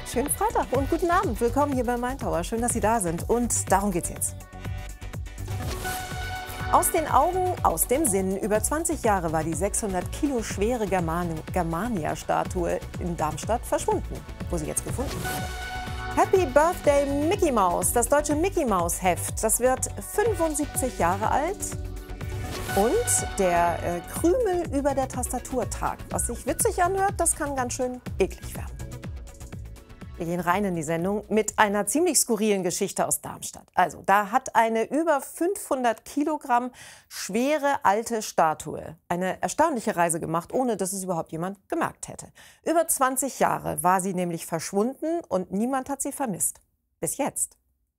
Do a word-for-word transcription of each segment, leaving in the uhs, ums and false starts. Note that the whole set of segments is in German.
Schönen Freitag und guten Abend. Willkommen hier bei Maintower. Schön, dass Sie da sind. Und darum geht's jetzt. Aus den Augen, aus dem Sinn. Über zwanzig Jahre war die sechshundert Kilo schwere German Germania-Statue in Darmstadt verschwunden, wo sie jetzt gefunden wurde. Happy Birthday Mickey Mouse, das deutsche Mickey Mouse Heft. Das wird fünfundsiebzig Jahre alt. Und der äh, Krümel über der Tastaturtag. Was sich witzig anhört, das kann ganz schön eklig werden. Wir gehen rein in die Sendung mit einer ziemlich skurrilen Geschichte aus Darmstadt. Also, da hat eine über fünfhundert Kilogramm schwere alte Statue eine erstaunliche Reise gemacht, ohne dass es überhaupt jemand gemerkt hätte. Über zwanzig Jahre war sie nämlich verschwunden und niemand hat sie vermisst. Bis jetzt.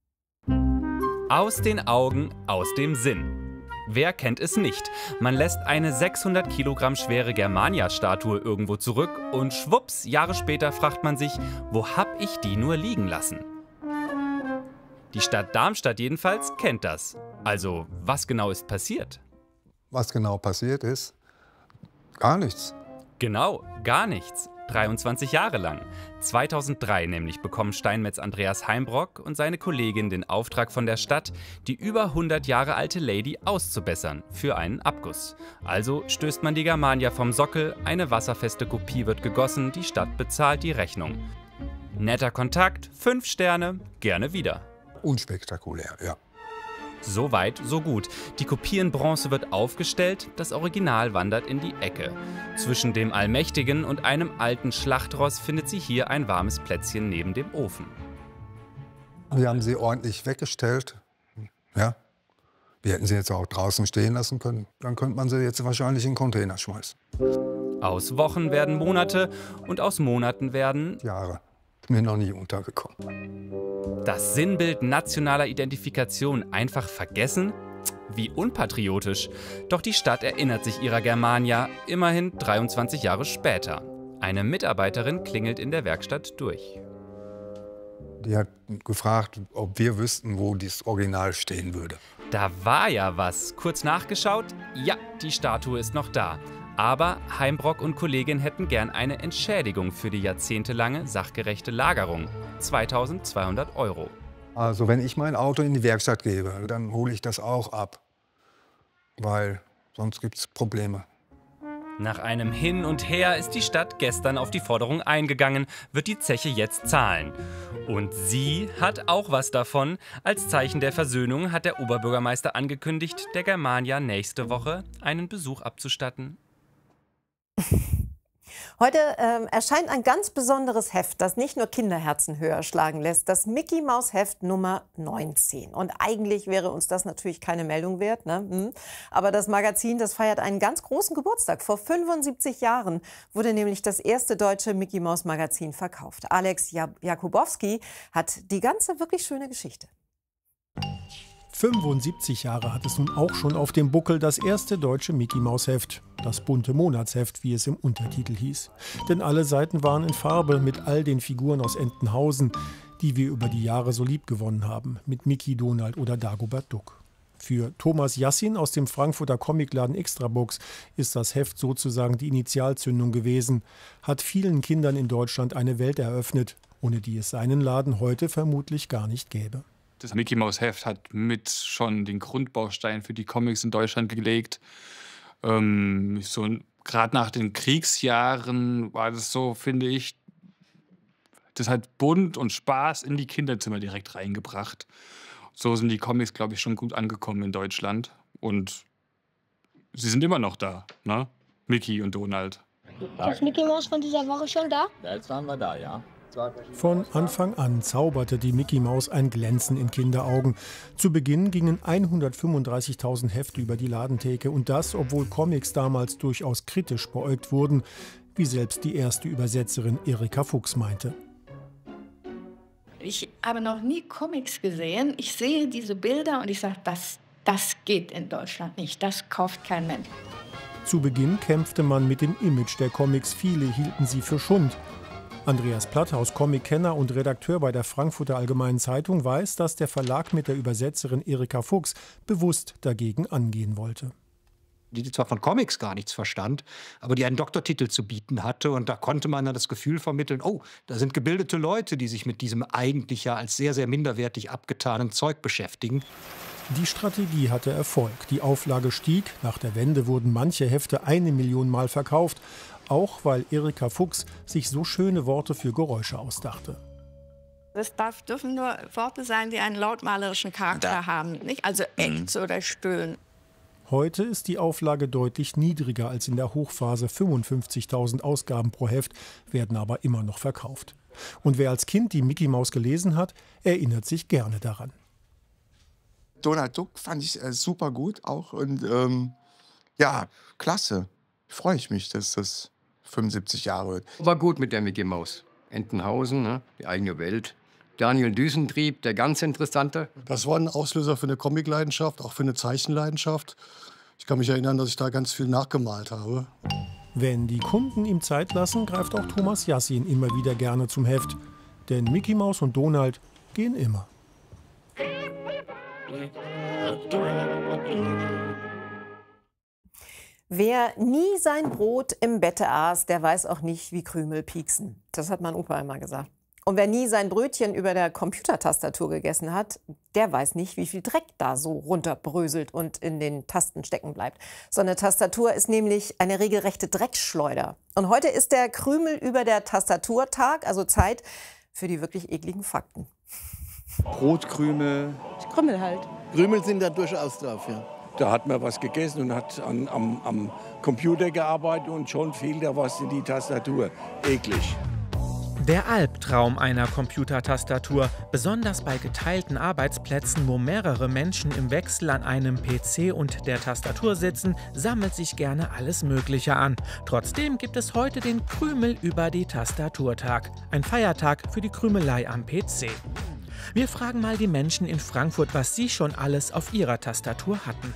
Aus den Augen, aus dem Sinn. Wer kennt es nicht? Man lässt eine sechshundert Kilogramm schwere Germania-Statue irgendwo zurück und schwupps, Jahre später fragt man sich, wo hab ich die nur liegen lassen? Die Stadt Darmstadt jedenfalls kennt das. Also, was genau ist passiert? Was genau passiert ist? Gar nichts. Genau, gar nichts. dreiundzwanzig Jahre lang. zweitausenddrei nämlich bekommen Steinmetz Andreas Heimbrock und seine Kollegin den Auftrag von der Stadt, die über hundert Jahre alte Lady auszubessern für einen Abguss. Also stößt man die Germania vom Sockel, eine wasserfeste Kopie wird gegossen, die Stadt bezahlt die Rechnung. Netter Kontakt, fünf Sterne, gerne wieder. Unspektakulär, ja. So weit, so gut. Die Kopie in Bronze wird aufgestellt, das Original wandert in die Ecke. Zwischen dem Allmächtigen und einem alten Schlachtross findet sie hier ein warmes Plätzchen neben dem Ofen. Wir haben sie ordentlich weggestellt. Ja. Wir hätten sie jetzt auch draußen stehen lassen können. Dann könnte man sie jetzt wahrscheinlich in den Container schmeißen. Aus Wochen werden Monate und aus Monaten werden Jahre. Mir noch nie untergekommen. Das Sinnbild nationaler Identifikation einfach vergessen? Wie unpatriotisch. Doch die Stadt erinnert sich ihrer Germania, immerhin dreiundzwanzig Jahre später. Eine Mitarbeiterin klingelt in der Werkstatt durch. Die hat gefragt, ob wir wüssten, wo das Original stehen würde. Da war ja was. Kurz nachgeschaut? Ja, die Statue ist noch da. Aber Heimbrock und Kollegin hätten gern eine Entschädigung für die jahrzehntelange sachgerechte Lagerung. zweitausendzweihundert Euro. Also wenn ich mein Auto in die Werkstatt gebe, dann hole ich das auch ab. Weil sonst gibt es Probleme. Nach einem Hin und Her ist die Stadt gestern auf die Forderung eingegangen, wird die Zeche jetzt zahlen. Und sie hat auch was davon. Als Zeichen der Versöhnung hat der Oberbürgermeister angekündigt, der Germania nächste Woche einen Besuch abzustatten. Heute ähm, erscheint ein ganz besonderes Heft, das nicht nur Kinderherzen höher schlagen lässt. Das Mickey Mouse Heft Nummer neunzehn. Und eigentlich wäre uns das natürlich keine Meldung wert, ne? Hm. Aber das Magazin, das feiert einen ganz großen Geburtstag. Vor fünfundsiebzig Jahren wurde nämlich das erste deutsche Mickey Mouse Magazin verkauft. Alex Jakubowski hat die ganze wirklich schöne Geschichte. fünfundsiebzig Jahre hat es nun auch schon auf dem Buckel, das erste deutsche Mickey-Maus-Heft. Das bunte Monatsheft, wie es im Untertitel hieß. Denn alle Seiten waren in Farbe mit all den Figuren aus Entenhausen, die wir über die Jahre so lieb gewonnen haben. Mit Mickey, Donald oder Dagobert Duck. Für Thomas Jassin aus dem Frankfurter Comicladen Extrabooks ist das Heft sozusagen die Initialzündung gewesen. Hat vielen Kindern in Deutschland eine Welt eröffnet, ohne die es seinen Laden heute vermutlich gar nicht gäbe. Das Mickey Mouse Heft hat mit schon den Grundbaustein für die Comics in Deutschland gelegt. Ähm, so, gerade nach den Kriegsjahren war das so, finde ich, das hat Bunt und Spaß in die Kinderzimmer direkt reingebracht. So sind die Comics, glaube ich, schon gut angekommen in Deutschland. Und sie sind immer noch da, ne? Mickey und Donald. Ist Mickey Mouse von dieser Woche schon da? Ja, jetzt waren wir da, ja. Von Anfang an zauberte die Mickey Maus ein Glänzen in Kinderaugen. Zu Beginn gingen hundertfünfunddreißigtausend Hefte über die Ladentheke und das, obwohl Comics damals durchaus kritisch beäugt wurden, wie selbst die erste Übersetzerin Erika Fuchs meinte. Ich habe noch nie Comics gesehen. Ich sehe diese Bilder und ich sage, das, das geht in Deutschland nicht, das kauft kein Mensch. Zu Beginn kämpfte man mit dem Image der Comics. Viele hielten sie für Schund. Andreas Platthaus, Comic-Kenner und Redakteur bei der Frankfurter Allgemeinen Zeitung, weiß, dass der Verlag mit der Übersetzerin Erika Fuchs bewusst dagegen angehen wollte. die zwar von Comics gar nichts verstand, aber die einen Doktortitel zu bieten hatte. Und da konnte man dann das Gefühl vermitteln, oh, da sind gebildete Leute, die sich mit diesem eigentlich ja als sehr, sehr minderwertig abgetanen Zeug beschäftigen. Die Strategie hatte Erfolg. Die Auflage stieg. Nach der Wende wurden manche Hefte eine Million Mal verkauft. Auch weil Erika Fuchs sich so schöne Worte für Geräusche ausdachte. Es darf, dürfen nur Worte sein, die einen lautmalerischen Charakter da. haben. Nicht? Also echt mhm. oder stöhnen. Heute ist die Auflage deutlich niedriger als in der Hochphase. fünfundfünfzigtausend Ausgaben pro Heft werden aber immer noch verkauft. Und wer als Kind die Mickey Maus gelesen hat, erinnert sich gerne daran. Donald Duck fand ich äh, super gut auch. Und ähm, ja, klasse. Freue ich mich, dass das fünfundsiebzig Jahre wird. War gut mit der Mickey Maus. Entenhausen, ne? Die eigene Welt. Daniel Düsentrieb, der ganz interessante. Das war ein Auslöser für eine Comicleidenschaft, auch für eine Zeichenleidenschaft. Ich kann mich erinnern, dass ich da ganz viel nachgemalt habe. Wenn die Kunden ihm Zeit lassen, greift auch Thomas Jassin immer wieder gerne zum Heft. Denn Mickey Maus und Donald gehen immer. Wer nie sein Brot im Bette aß, der weiß auch nicht, wie Krümel pieksen. Das hat mein Opa immer gesagt. Und wer nie sein Brötchen über der Computertastatur gegessen hat, der weiß nicht, wie viel Dreck da so runterbröselt und in den Tasten stecken bleibt. So eine Tastatur ist nämlich eine regelrechte Dreckschleuder. Und heute ist der Krümel über der Tastaturtag, also Zeit für die wirklich ekligen Fakten. Brotkrümel. Krümel halt. Krümel sind da durchaus drauf, ja. Da hat man was gegessen und hat an, am, am Computer gearbeitet und schon fiel da was in die Tastatur. Eklig. Der Albtraum einer Computertastatur, besonders bei geteilten Arbeitsplätzen, wo mehrere Menschen im Wechsel an einem P C und der Tastatur sitzen, sammelt sich gerne alles Mögliche an. Trotzdem gibt es heute den Krümel über die Tastaturtag, ein Feiertag für die Krümelei am P C. Wir fragen mal die Menschen in Frankfurt, was sie schon alles auf ihrer Tastatur hatten.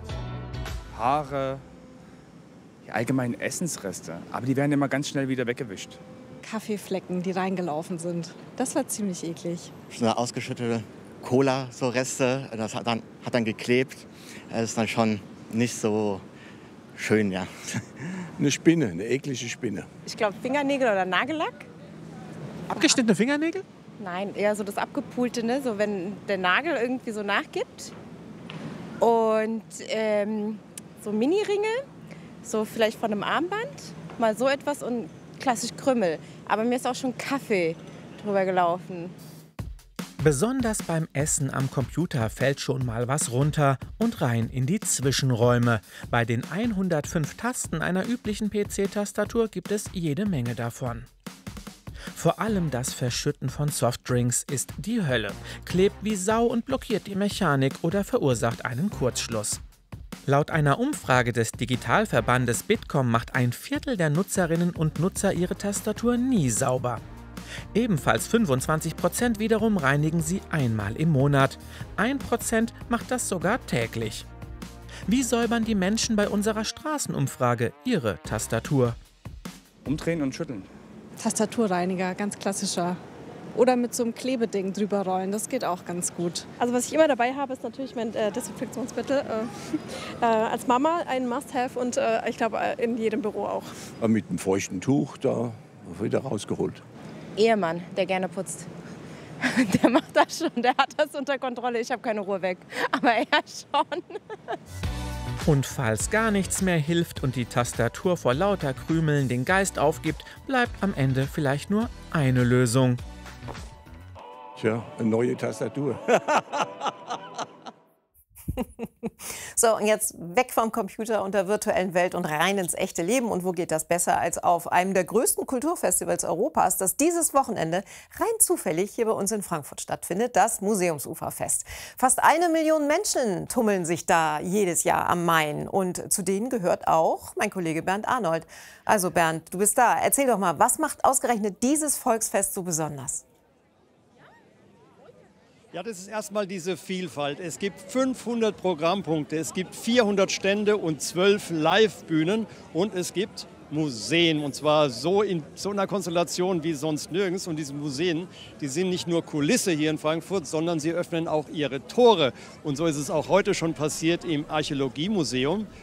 Haare, ja, allgemein Essensreste, aber die werden immer ganz schnell wieder weggewischt. Kaffeeflecken, die reingelaufen sind. Das war ziemlich eklig. So eine ausgeschüttete Cola, so Reste, das hat dann, hat dann geklebt. Das ist dann schon nicht so schön, ja. Eine Spinne, eine eklige Spinne. Ich glaube Fingernägel oder Nagellack. Abgeschnittene Fingernägel? Nein, eher so das Abgepulte, ne? So wenn der Nagel irgendwie so nachgibt. Und ähm, so Mini-Ringe, so vielleicht von einem Armband, mal so etwas und klassisch Krümmel. Aber mir ist auch schon Kaffee drüber gelaufen. Besonders beim Essen am Computer fällt schon mal was runter und rein in die Zwischenräume. Bei den hundertfünf Tasten einer üblichen P C-Tastatur gibt es jede Menge davon. Vor allem das Verschütten von Softdrinks ist die Hölle, klebt wie Sau und blockiert die Mechanik oder verursacht einen Kurzschluss. Laut einer Umfrage des Digitalverbandes Bitkom macht ein Viertel der Nutzerinnen und Nutzer ihre Tastatur nie sauber. Ebenfalls fünfundzwanzig Prozent wiederum reinigen sie einmal im Monat. ein Prozent macht das sogar täglich. Wie säubern die Menschen bei unserer Straßenumfrage ihre Tastatur? Umdrehen und schütteln. Tastaturreiniger, ganz klassischer. Oder mit so einem Klebeding drüber rollen, das geht auch ganz gut. Also was ich immer dabei habe, ist natürlich mein äh, Desinfektionsmittel. Äh, äh, als Mama ein Must-Have und äh, ich glaube in jedem Büro auch. Mit einem feuchten Tuch da wieder rausgeholt. Ehemann, der gerne putzt. Der macht das schon, der hat das unter Kontrolle. Ich habe keine Ruhe weg, aber er schon. Und falls gar nichts mehr hilft und die Tastatur vor lauter Krümeln den Geist aufgibt, bleibt am Ende vielleicht nur eine Lösung. Tja, eine neue Tastatur. So, und jetzt weg vom Computer und der virtuellen Welt und rein ins echte Leben. Und wo geht das besser als auf einem der größten Kulturfestivals Europas, das dieses Wochenende rein zufällig hier bei uns in Frankfurt stattfindet, das Museumsuferfest. Fast eine Million Menschen tummeln sich da jedes Jahr am Main. Und zu denen gehört auch mein Kollege Bernd Arnold. Also Bernd, du bist da. Erzähl doch mal, was macht ausgerechnet dieses Volksfest so besonders? Ja, das ist erstmal diese Vielfalt. Es gibt fünfhundert Programmpunkte, es gibt vierhundert Stände und zwölf Live-Bühnen und es gibt Museen. Und zwar so in so einer Konstellation wie sonst nirgends. Und diese Museen, die sind nicht nur Kulisse hier in Frankfurt, sondern sie öffnen auch ihre Tore. Und so ist es auch heute schon passiert im Archäologiemuseum.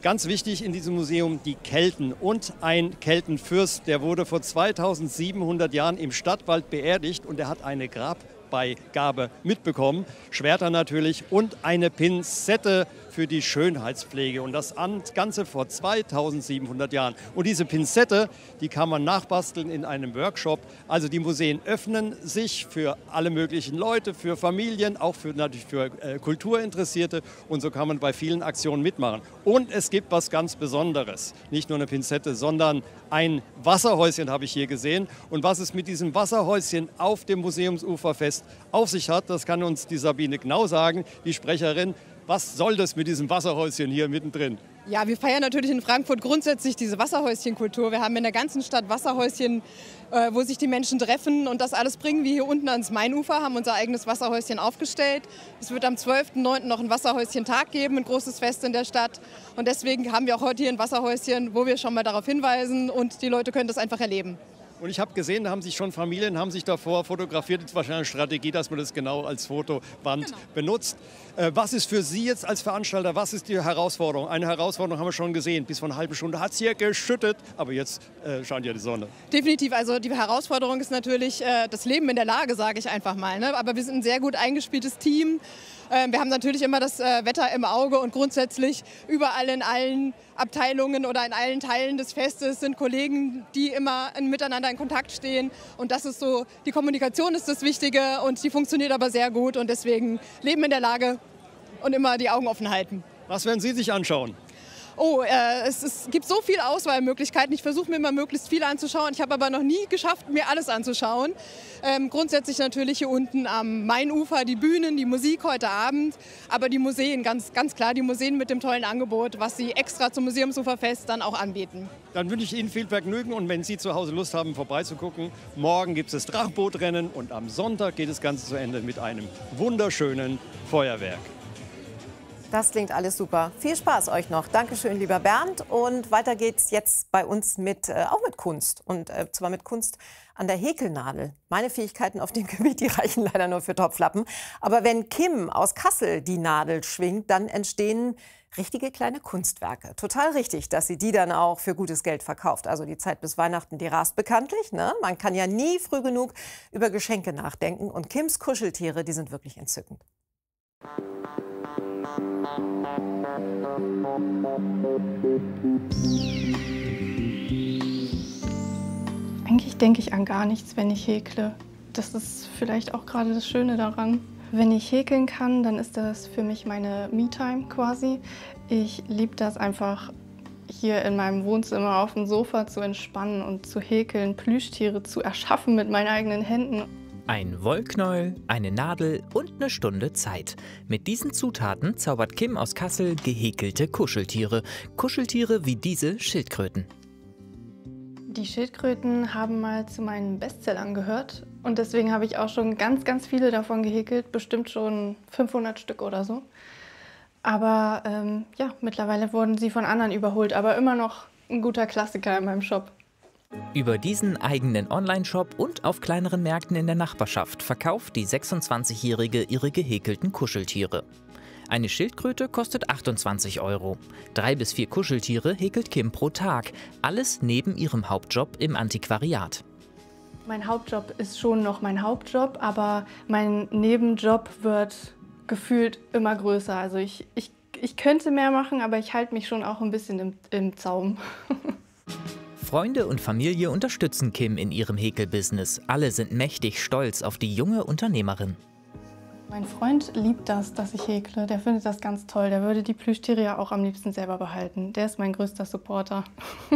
Ganz wichtig in diesem Museum die Kelten und ein Keltenfürst, der wurde vor zweitausendsiebenhundert Jahren im Stadtwald beerdigt und er hat eine Grabbeigabe mitbekommen, Schwerter natürlich und eine Pinzette für die Schönheitspflege und das Ganze vor zweitausendsiebenhundert Jahren. Und diese Pinzette, die kann man nachbasteln in einem Workshop. Also die Museen öffnen sich für alle möglichen Leute, für Familien, auch für, natürlich für äh, Kulturinteressierte und so kann man bei vielen Aktionen mitmachen. Und es gibt was ganz Besonderes, nicht nur eine Pinzette, sondern ein Wasserhäuschen habe ich hier gesehen. Und was es mit diesem Wasserhäuschen auf dem Museumsuferfest auf sich hat, das kann uns die Sabine Gnau sagen, die Sprecherin. Was soll das mit diesem Wasserhäuschen hier mittendrin? Ja, wir feiern natürlich in Frankfurt grundsätzlich diese Wasserhäuschenkultur. Wir haben in der ganzen Stadt Wasserhäuschen, äh, wo sich die Menschen treffen. Und das alles bringen wir hier unten ans Mainufer, haben unser eigenes Wasserhäuschen aufgestellt. Es wird am zwölften neunten noch ein Wasserhäuschen-Tag geben, ein großes Fest in der Stadt. Und deswegen haben wir auch heute hier ein Wasserhäuschen, wo wir schon mal darauf hinweisen und die Leute können das einfach erleben. Und ich habe gesehen, da haben sich schon Familien haben sich davor fotografiert. Das ist wahrscheinlich eine Strategie, dass man das genau als Fotowand genau. benutzt. Äh, was ist für Sie jetzt als Veranstalter, was ist die Herausforderung? Eine Herausforderung haben wir schon gesehen. Bis vor einer halben Stunde hat es hier geschüttet, aber jetzt äh, scheint ja die Sonne. Definitiv. Also die Herausforderung ist natürlich äh, das Leben in der Lage, sage ich einfach mal. Ne? Aber wir sind ein sehr gut eingespieltes Team. Wir haben natürlich immer das Wetter im Auge und grundsätzlich überall in allen Abteilungen oder in allen Teilen des Festes sind Kollegen, die immer miteinander in Kontakt stehen. Und das ist so, die Kommunikation ist das Wichtige und die funktioniert aber sehr gut und deswegen Leben in der Lage und immer die Augen offen halten. Was werden Sie sich anschauen? Oh, äh, es, es gibt so viele Auswahlmöglichkeiten. Ich versuche mir immer möglichst viel anzuschauen. Ich habe aber noch nie geschafft, mir alles anzuschauen. Ähm, grundsätzlich natürlich hier unten am Mainufer die Bühnen, die Musik heute Abend. Aber die Museen, ganz, ganz klar, die Museen mit dem tollen Angebot, was sie extra zum Museumsuferfest dann auch anbieten. Dann wünsche ich Ihnen viel Vergnügen und wenn Sie zu Hause Lust haben, vorbeizugucken, morgen gibt es das Drachenbootrennen und am Sonntag geht das Ganze zu Ende mit einem wunderschönen Feuerwerk. Das klingt alles super. Viel Spaß euch noch. Dankeschön, lieber Bernd. Und weiter geht's jetzt bei uns mit, äh, auch mit Kunst. Und äh, zwar mit Kunst an der Häkelnadel. Meine Fähigkeiten auf dem Gebiet, die reichen leider nur für Topflappen. Aber wenn Kim aus Kassel die Nadel schwingt, dann entstehen richtige kleine Kunstwerke. Total richtig, dass sie die dann auch für gutes Geld verkauft. Also die Zeit bis Weihnachten, die rast bekanntlich. Ne? Man kann ja nie früh genug über Geschenke nachdenken. Und Kims Kuscheltiere, die sind wirklich entzückend. Eigentlich denke ich an gar nichts, wenn ich häkle. Das ist vielleicht auch gerade das Schöne daran. Wenn ich häkeln kann, dann ist das für mich meine Me-Time quasi. Ich liebe das einfach, hier in meinem Wohnzimmer auf dem Sofa zu entspannen und zu häkeln, Plüschtiere zu erschaffen mit meinen eigenen Händen. Ein Wollknäuel, eine Nadel und eine Stunde Zeit. Mit diesen Zutaten zaubert Kim aus Kassel gehäkelte Kuscheltiere. Kuscheltiere wie diese Schildkröten. Die Schildkröten haben mal zu meinen Bestsellern gehört und deswegen habe ich auch schon ganz, ganz viele davon gehäkelt, bestimmt schon fünfhundert Stück oder so. Aber ähm, ja, mittlerweile wurden sie von anderen überholt, aber immer noch ein guter Klassiker in meinem Shop. Über diesen eigenen Online-Shop und auf kleineren Märkten in der Nachbarschaft verkauft die sechsundzwanzigjährige ihre gehäkelten Kuscheltiere. Eine Schildkröte kostet achtundzwanzig Euro. Drei bis vier Kuscheltiere häkelt Kim pro Tag. Alles neben ihrem Hauptjob im Antiquariat. Mein Hauptjob ist schon noch mein Hauptjob, aber mein Nebenjob wird gefühlt immer größer. Also ich, ich, ich könnte mehr machen, aber ich halte mich schon auch ein bisschen im, im Zaum. Freunde und Familie unterstützen Kim in ihrem Häkelbusiness. Alle sind mächtig stolz auf die junge Unternehmerin. Mein Freund liebt das, dass ich häkle. Der findet das ganz toll. Der würde die Plüschtiere ja auch am liebsten selber behalten. Der ist mein größter Supporter.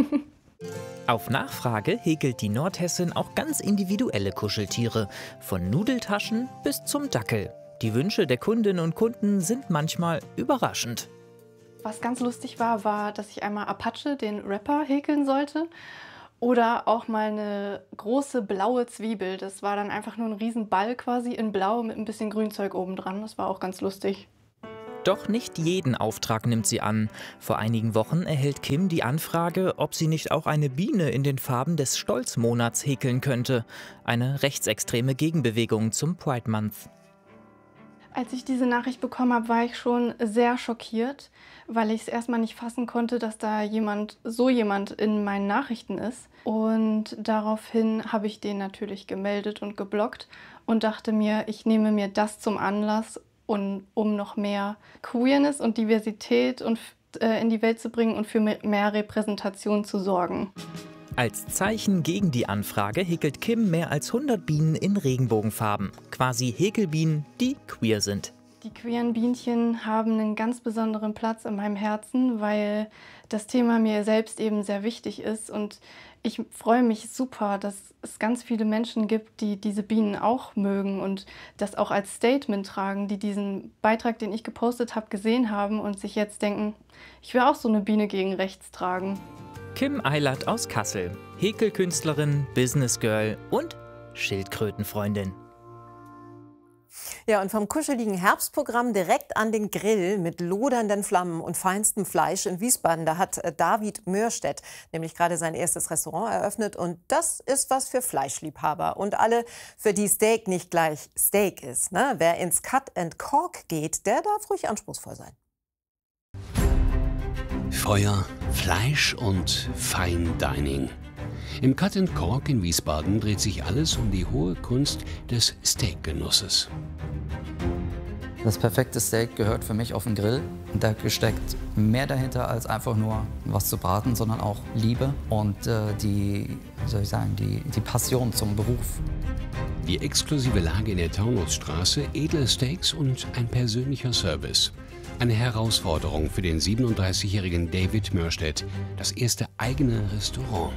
Auf Nachfrage häkelt die Nordhessin auch ganz individuelle Kuscheltiere. Von Nudeltaschen bis zum Dackel. Die Wünsche der Kundinnen und Kunden sind manchmal überraschend. Was ganz lustig war, war, dass ich einmal Apache, den Rapper, häkeln sollte. Oder auch mal eine große blaue Zwiebel. Das war dann einfach nur ein riesen Ball quasi in Blau mit ein bisschen Grünzeug obendran. Das war auch ganz lustig. Doch nicht jeden Auftrag nimmt sie an. Vor einigen Wochen erhält Kim die Anfrage, ob sie nicht auch eine Biene in den Farben des Stolzmonats häkeln könnte. Eine rechtsextreme Gegenbewegung zum Pride Month. Als ich diese Nachricht bekommen habe, war ich schon sehr schockiert, weil ich es erstmal nicht fassen konnte, dass da jemand, so jemand in meinen Nachrichten ist. Und daraufhin habe ich den natürlich gemeldet und geblockt und dachte mir, ich nehme mir das zum Anlass, und, um noch mehr Queerness und Diversität und, äh, in die Welt zu bringen und für mehr Repräsentation zu sorgen. Als Zeichen gegen die Anfrage häkelt Kim mehr als hundert Bienen in Regenbogenfarben. Quasi Häkelbienen, die queer sind. Die queeren Bienchen haben einen ganz besonderen Platz in meinem Herzen, weil das Thema mir selbst eben sehr wichtig ist. Und ich freue mich super, dass es ganz viele Menschen gibt, die diese Bienen auch mögen und das auch als Statement tragen, die diesen Beitrag, den ich gepostet habe, gesehen haben und sich jetzt denken, ich will auch so eine Biene gegen rechts tragen. Kim Eilert aus Kassel, Häkelkünstlerin, Businessgirl und Schildkrötenfreundin. Ja, und vom kuscheligen Herbstprogramm direkt an den Grill mit lodernden Flammen und feinstem Fleisch in Wiesbaden. Da hat David Mörstedt nämlich gerade sein erstes Restaurant eröffnet. Und das ist was für Fleischliebhaber und alle, für die Steak nicht gleich Steak ist. Ne? Wer ins Cut and Cork geht, der darf ruhig anspruchsvoll sein. Feuer, Fleisch und Fine Dining. Im Cut and Cork in Wiesbaden dreht sich alles um die hohe Kunst des Steakgenusses. Das perfekte Steak gehört für mich auf den Grill. Da steckt mehr dahinter als einfach nur was zu braten, sondern auch Liebe und äh, die, wie soll ich sagen, die, die Passion zum Beruf. Die exklusive Lage in der Taunusstraße, edle Steaks und ein persönlicher Service. Eine Herausforderung für den siebenunddreißigjährigen David Mörstedt, das erste eigene Restaurant.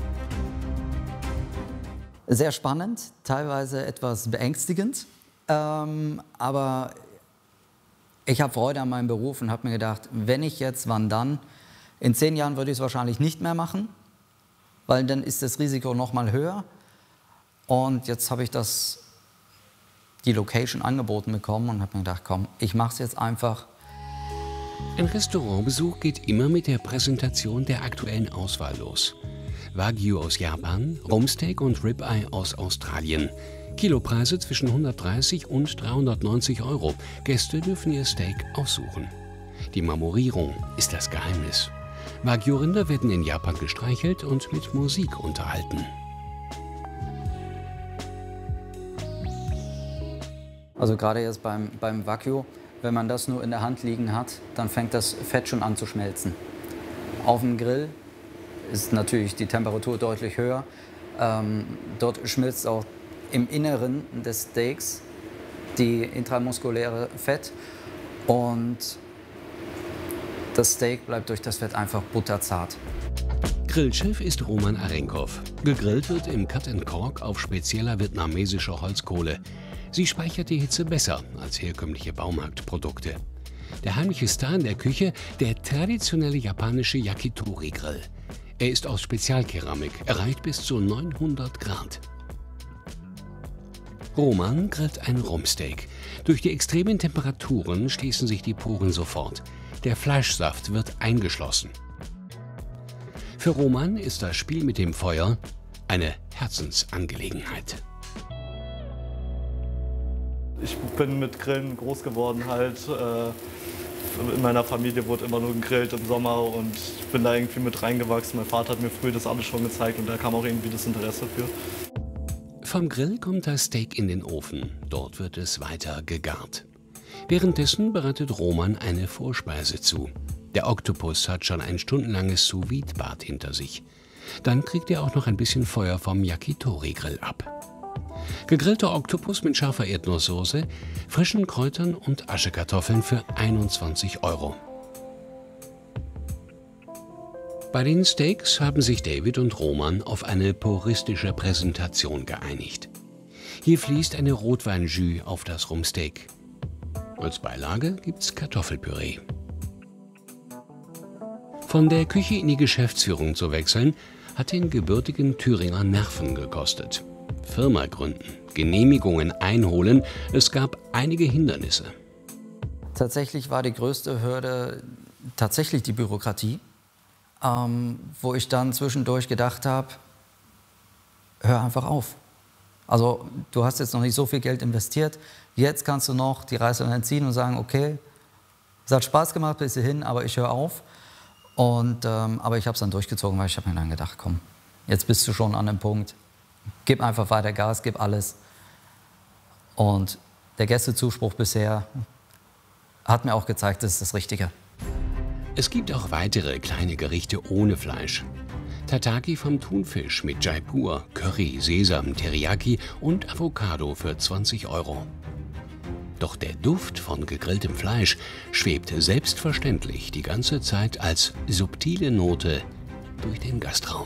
Sehr spannend, teilweise etwas beängstigend, ähm, aber ich habe Freude an meinem Beruf und habe mir gedacht, wenn ich jetzt, wann dann? In zehn Jahren würde ich es wahrscheinlich nicht mehr machen, weil dann ist das Risiko noch mal höher. Und jetzt habe ich das, die Location angeboten bekommen und habe mir gedacht, komm, ich mache es jetzt einfach. Ein Restaurantbesuch geht immer mit der Präsentation der aktuellen Auswahl los. Wagyu aus Japan, Rumsteak und Ribeye aus Australien. Kilopreise zwischen hundertdreißig und dreihundertneunzig Euro. Gäste dürfen ihr Steak aussuchen. Die Marmorierung ist das Geheimnis. Wagyu-Rinder werden in Japan gestreichelt und mit Musik unterhalten. Also gerade jetzt beim, beim Wagyu, wenn man das nur in der Hand liegen hat, dann fängt das Fett schon an zu schmelzen. Auf dem Grill ist natürlich die Temperatur deutlich höher. Ähm, dort schmilzt auch im Inneren des Steaks die intramuskuläre Fett und das Steak bleibt durch das Fett einfach butterzart. Grillchef ist Roman Arenkov. Gegrillt wird im Cut and Cork auf spezieller vietnamesischer Holzkohle. Sie speichert die Hitze besser als herkömmliche Baumarktprodukte. Der heimliche Star in der Küche, der traditionelle japanische Yakitori-Grill. Er ist aus Spezialkeramik, erreicht bis zu neunhundert Grad. Roman grillt ein Rumsteak. Durch die extremen Temperaturen schließen sich die Poren sofort. Der Fleischsaft wird eingeschlossen. Für Roman ist das Spiel mit dem Feuer eine Herzensangelegenheit. Ich bin mit Grillen groß geworden halt. In meiner Familie wurde immer nur gegrillt im Sommer und ich bin da irgendwie mit reingewachsen. Mein Vater hat mir früh das alles schon gezeigt und da kam auch irgendwie das Interesse für. Vom Grill kommt das Steak in den Ofen. Dort wird es weiter gegart. Währenddessen bereitet Roman eine Vorspeise zu. Der Oktopus hat schon ein stundenlanges Sous-Vide-Bad hinter sich. Dann kriegt er auch noch ein bisschen Feuer vom Yakitori-Grill ab. Gegrillter Oktopus mit scharfer Erdnusssoße, frischen Kräutern und Aschekartoffeln für einundzwanzig Euro. Bei den Steaks haben sich David und Roman auf eine puristische Präsentation geeinigt. Hier fließt eine Rotweinjus auf das Rumsteak. Als Beilage gibt's Kartoffelpüree. Von der Küche in die Geschäftsführung zu wechseln, hat den gebürtigen Thüringer Nerven gekostet. Firma gründen, Genehmigungen einholen, es gab einige Hindernisse. Tatsächlich war die größte Hürde tatsächlich die Bürokratie, ähm, wo ich dann zwischendurch gedacht habe, hör einfach auf. Also du hast jetzt noch nicht so viel Geld investiert, jetzt kannst du noch die Reißleine ziehen und sagen, okay, es hat Spaß gemacht bis hierhin, aber ich höre auf. Und, ähm, aber ich habe es dann durchgezogen, weil ich habe mir dann gedacht, komm, jetzt bist du schon an dem Punkt, gib einfach weiter Gas, gib alles. Und der Gästezuspruch bisher hat mir auch gezeigt, das ist das Richtige. Es gibt auch weitere kleine Gerichte ohne Fleisch. Tataki vom Thunfisch mit Jaipur, Curry, Sesam, Teriyaki und Avocado für zwanzig Euro. Doch der Duft von gegrilltem Fleisch schwebt selbstverständlich die ganze Zeit als subtile Note durch den Gastraum.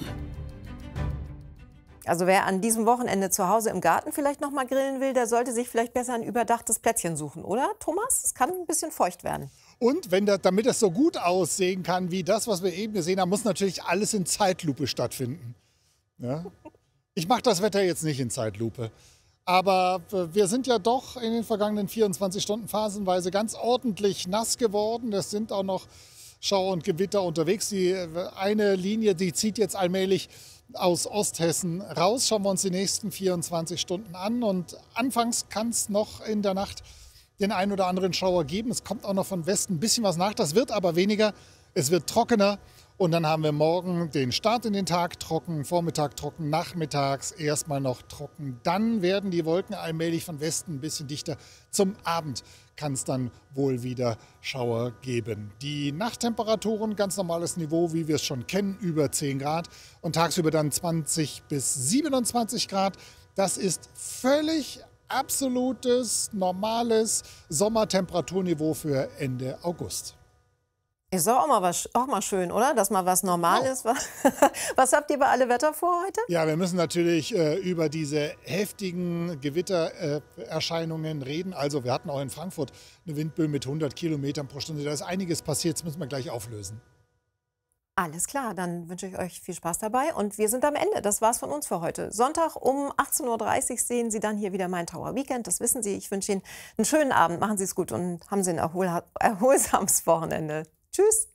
Also wer an diesem Wochenende zu Hause im Garten vielleicht noch mal grillen will, der sollte sich vielleicht besser ein überdachtes Plätzchen suchen, oder Thomas? Es kann ein bisschen feucht werden. Und wenn das, damit es so gut aussehen kann wie das, was wir eben gesehen haben, muss natürlich alles in Zeitlupe stattfinden. Ja? Ich mache das Wetter jetzt nicht in Zeitlupe. Aber wir sind ja doch in den vergangenen vierundzwanzig Stunden phasenweise ganz ordentlich nass geworden. Es sind auch noch Schauer und Gewitter unterwegs. Die eine Linie, die zieht jetzt allmählich aus Osthessen raus. Schauen wir uns die nächsten vierundzwanzig Stunden an. Und anfangs kann es noch in der Nacht den einen oder anderen Schauer geben. Es kommt auch noch von Westen ein bisschen was nach. Das wird aber weniger. Es wird trockener. Und dann haben wir morgen den Start in den Tag trocken, Vormittag trocken, nachmittags erstmal noch trocken. Dann werden die Wolken allmählich von Westen ein bisschen dichter. Zum Abend kann es dann wohl wieder Schauer geben. Die Nachttemperaturen, ganz normales Niveau, wie wir es schon kennen, über zehn Grad. Und tagsüber dann zwanzig bis siebenundzwanzig Grad. Das ist völlig absolutes, normales Sommertemperaturniveau für Ende August. Ist doch auch mal, was, auch mal schön, oder? Dass mal was normal ja. ist. Was habt ihr bei Alle Wetter vor heute? Ja, wir müssen natürlich äh, über diese heftigen Gewittererscheinungen äh, reden. Also wir hatten auch in Frankfurt eine Windböe mit hundert Kilometern pro Stunde. Da ist einiges passiert, das müssen wir gleich auflösen. Alles klar, dann wünsche ich euch viel Spaß dabei. Und wir sind am Ende. Das war's von uns für heute. Sonntag um achtzehn Uhr dreißig sehen Sie dann hier wieder mein Tower Weekend. Das wissen Sie. Ich wünsche Ihnen einen schönen Abend. Machen Sie es gut und haben Sie ein erhol erholsames Wochenende. Tschüss.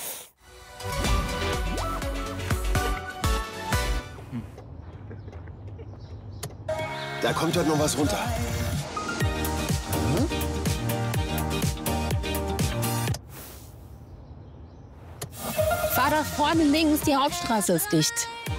Da kommt heute noch was runter. Hm? Fahr da vorne links, die Hauptstraße ist dicht.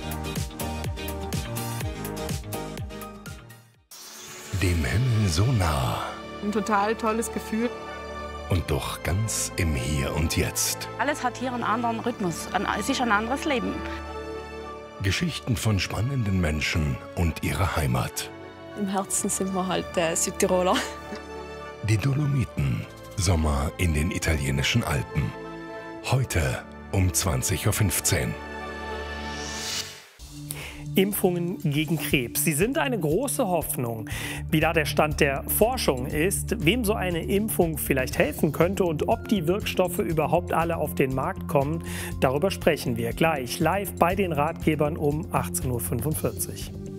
Dem Himmel so nah. Ein total tolles Gefühl. Und doch ganz im Hier und Jetzt. Alles hat hier einen anderen Rhythmus, es ist ein anderes Leben. Geschichten von spannenden Menschen und ihrer Heimat. Im Herzen sind wir halt äh, Südtiroler. Die Dolomiten, Sommer in den italienischen Alpen. Heute um zwanzig Uhr fünfzehn. Impfungen gegen Krebs. Sie sind eine große Hoffnung. Wie da der Stand der Forschung ist, wem so eine Impfung vielleicht helfen könnte und ob die Wirkstoffe überhaupt alle auf den Markt kommen, darüber sprechen wir gleich live bei den Ratgebern um achtzehn Uhr fünfundvierzig.